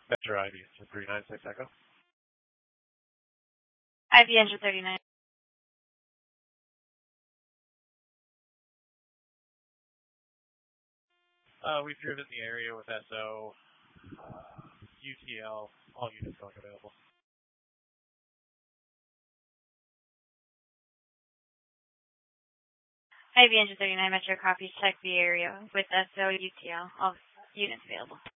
Metro ID 396 Echo. IV engine 39. We've driven the area with SO, UTL, all units going available. IV engine 39 Metro copies, check the area with SO UTL, all units available.